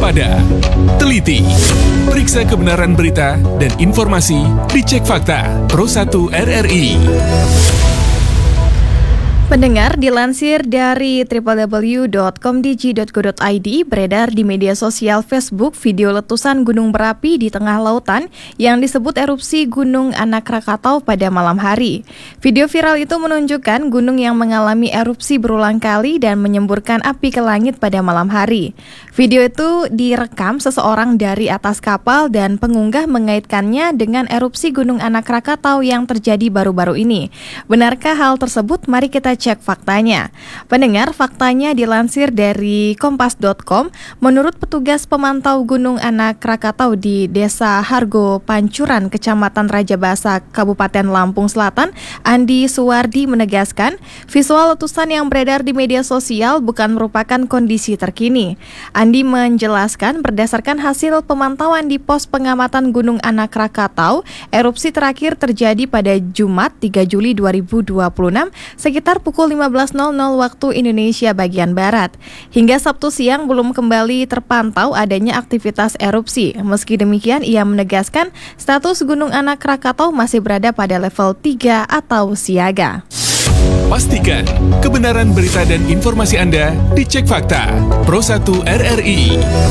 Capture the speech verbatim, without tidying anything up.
waspada, teliti, periksa kebenaran berita dan informasi, dicek fakta. Pro satu R R I. Pendengar, dilansir dari w w w dot komdigi dot go dot i d, beredar di media sosial Facebook video letusan gunung berapi di tengah lautan yang disebut erupsi Gunung Anak Krakatau pada malam hari. Video viral itu menunjukkan gunung yang mengalami erupsi berulang kali dan menyemburkan api ke langit pada malam hari. Video itu direkam seseorang dari atas kapal dan pengunggah mengaitkannya dengan erupsi Gunung Anak Krakatau yang terjadi baru-baru ini. Benarkah hal tersebut? Mari kita cek faktanya. Pendengar, faktanya dilansir dari kompas dot com. Menurut petugas pemantau Gunung Anak Krakatau di Desa Hargo Pancuran, Kecamatan Rajabasa, Kabupaten Lampung Selatan, Andi Suwardi menegaskan, visual letusan yang beredar di media sosial bukan merupakan kondisi terkini. Andi menjelaskan, berdasarkan hasil pemantauan di pos pengamatan Gunung Anak Krakatau, erupsi terakhir terjadi pada Jumat tiga Juli dua ribu dua puluh enam sekitar pukul lima belas waktu Indonesia bagian Barat. Hingga Sabtu siang belum kembali terpantau adanya aktivitas erupsi. Meski demikian, ia menegaskan status Gunung Anak Krakatau masih berada pada level tiga atau siaga. Pastikan kebenaran berita dan informasi Anda dicek fakta. Pro satu R R I.